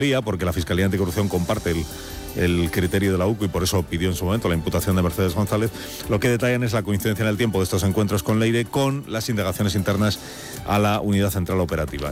porque la Fiscalía Anticorrupción comparte el criterio de la UCO y por eso pidió en su momento la imputación de Mercedes González. Lo que detallan es la coincidencia en el tiempo de estos encuentros con Leire con las indagaciones internas a la Unidad Central Operativa.